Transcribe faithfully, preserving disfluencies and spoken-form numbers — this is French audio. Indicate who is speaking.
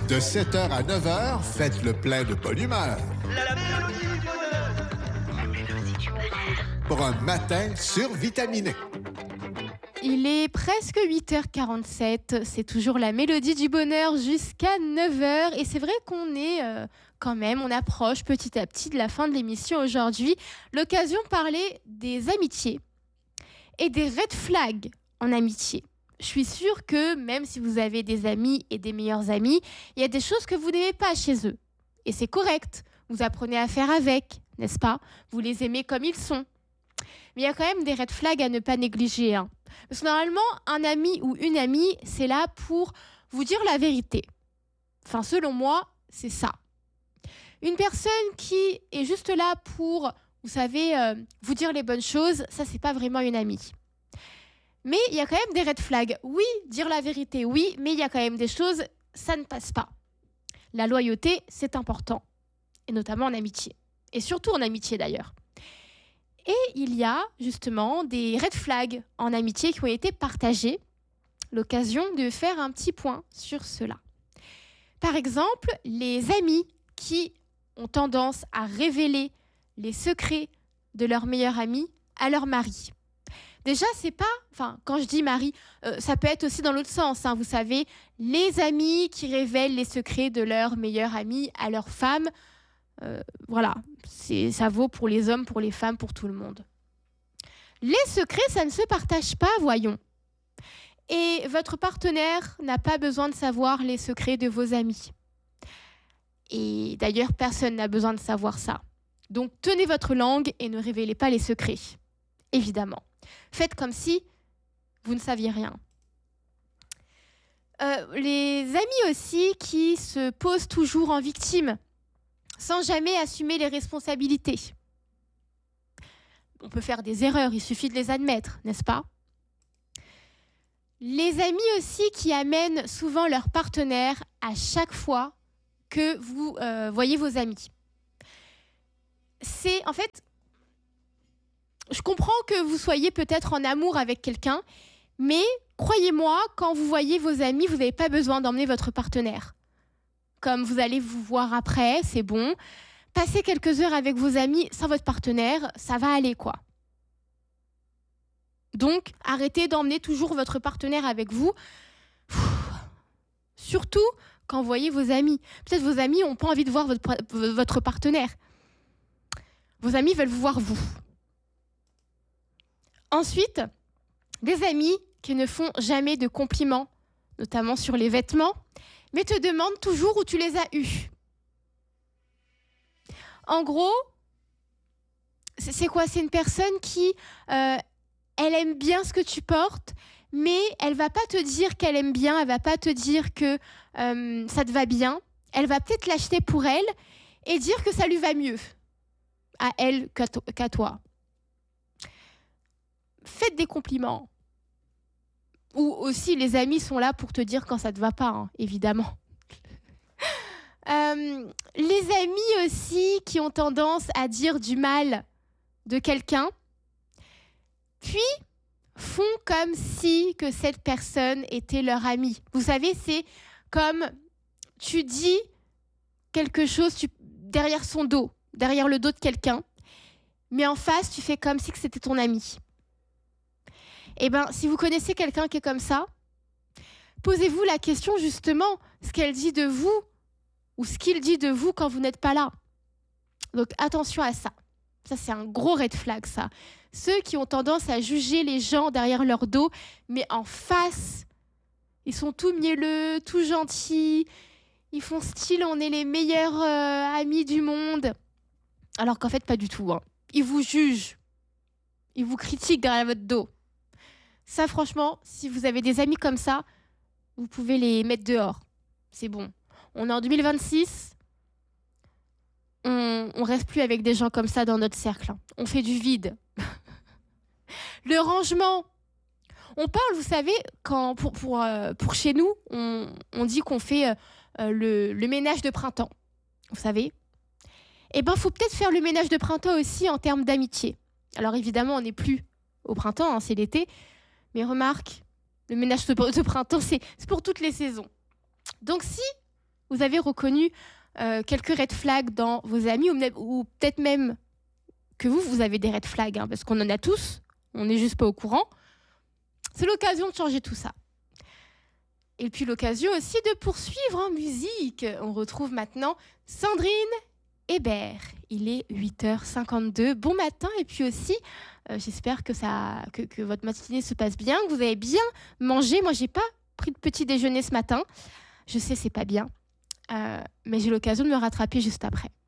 Speaker 1: De sept heures à neuf heures, faites le plein de bonne humeur.
Speaker 2: La mélodie du bonheur.
Speaker 3: La mélodie du bonheur.
Speaker 1: Pour un matin survitaminé.
Speaker 4: Il est presque huit heures quarante-sept, c'est toujours la mélodie du bonheur jusqu'à neuf heures et c'est vrai qu'on est euh, quand même, on approche petit à petit de la fin de l'émission aujourd'hui. L'occasion de parler des amitiés et des red flags en amitié. Je suis sûre que même si vous avez des amis et des meilleurs amis, il y a des choses que vous n'aimez pas chez eux. Et c'est correct, vous apprenez à faire avec, n'est-ce pas ? Vous les aimez comme ils sont. Mais il y a quand même des red flags à ne pas négliger. Hein. Parce que normalement, un ami ou une amie, c'est là pour vous dire la vérité. Enfin, selon moi, c'est ça. Une personne qui est juste là pour, vous savez, euh, vous dire les bonnes choses, ça, c'est pas vraiment une amie. Mais il y a quand même des red flags. Oui, dire la vérité, oui, mais il y a quand même des choses, ça ne passe pas. La loyauté, c'est important. Et notamment en amitié. Et surtout en amitié, d'ailleurs. Et il y a justement des red flags en amitié qui ont été partagés. L'occasion de faire un petit point sur cela. Par exemple, les amis qui ont tendance à révéler les secrets de leur meilleur ami à leur mari. Déjà, c'est pas... Enfin, quand je dis mari, euh, ça peut être aussi dans l'autre sens. Hein, vous savez, les amis qui révèlent les secrets de leur meilleur ami à leur femme. Euh, voilà, c'est, ça vaut pour les hommes, pour les femmes, pour tout le monde. Les secrets, ça ne se partage pas, voyons. Et votre partenaire n'a pas besoin de savoir les secrets de vos amis. Et d'ailleurs, personne n'a besoin de savoir ça. Donc, tenez votre langue et ne révélez pas les secrets. Évidemment. Faites comme si vous ne saviez rien. Euh, les amis aussi qui se posent toujours en victime, sans jamais assumer les responsabilités. On peut faire des erreurs, il suffit de les admettre, n'est-ce pas ? Les amis aussi qui amènent souvent leur partenaire à chaque fois que vous euh, voyez vos amis. C'est, en fait, je comprends que vous soyez peut-être en amour avec quelqu'un, mais croyez-moi, quand vous voyez vos amis, vous n'avez pas besoin d'emmener votre partenaire. Comme vous allez vous voir après, c'est bon. Passez quelques heures avec vos amis sans votre partenaire, ça va aller, quoi. Donc, arrêtez d'emmener toujours votre partenaire avec vous. Surtout quand vous voyez vos amis. Peut-être vos amis n'ont pas envie de voir votre, votre partenaire. Vos amis veulent vous voir vous. Ensuite, des amis qui ne font jamais de compliments, notamment sur les vêtements, mais te demandent toujours où tu les as eus. En gros, c'est quoi ? C'est une personne qui, euh, elle aime bien ce que tu portes, mais elle va pas te dire qu'elle aime bien, elle va pas te dire que euh, ça te va bien. Elle va peut-être l'acheter pour elle et dire que ça lui va mieux à elle qu'à, to- qu'à toi. Faites des compliments. Ou aussi, les amis sont là pour te dire quand ça te va pas, hein, évidemment. euh, les amis aussi qui ont tendance à dire du mal de quelqu'un, puis font comme si que cette personne était leur ami. Vous savez, c'est comme tu dis quelque chose tu, derrière son dos, derrière le dos de quelqu'un, mais en face, tu fais comme si que c'était ton ami. Eh bien, si vous connaissez quelqu'un qui est comme ça, posez-vous la question justement, ce qu'elle dit de vous ou ce qu'il dit de vous quand vous n'êtes pas là. Donc attention à ça. Ça, c'est un gros red flag, ça. Ceux qui ont tendance à juger les gens derrière leur dos, mais en face, ils sont tout mielleux, tout gentils, ils font style, on est les meilleurs euh, amis du monde. Alors qu'en fait, pas du tout. Hein. Ils vous jugent. Ils vous critiquent derrière votre dos. Ça, franchement, si vous avez des amis comme ça, vous pouvez les mettre dehors. C'est bon. On est en deux mille vingt-six. On ne reste plus avec des gens comme ça dans notre cercle. Hein. On fait du vide. Le rangement. On parle, vous savez, quand, pour, pour, euh, pour chez nous, on, on dit qu'on fait euh, le, le ménage de printemps. Vous savez ? Eh bien, il faut peut-être faire le ménage de printemps aussi en termes d'amitié. Alors évidemment, on n'est plus au printemps, hein, c'est l'été. Mais remarque, le ménage de printemps, c'est, c'est pour toutes les saisons. Donc si vous avez reconnu euh, quelques red flags dans vos amis, ou, ou peut-être même que vous, vous avez des red flags, hein, parce qu'on en a tous, on n'est juste pas au courant. C'est l'occasion de changer tout ça. Et puis l'occasion aussi de poursuivre en musique. On retrouve maintenant Sandrine Hébert. Il est huit heures cinquante-deux. Bon matin. Et puis aussi, euh, j'espère que, ça, que, que votre matinée se passe bien, que vous avez bien mangé. Moi, j'ai pas pris de petit déjeuner ce matin. Je sais, c'est pas bien. Euh, mais j'ai l'occasion de me rattraper juste après.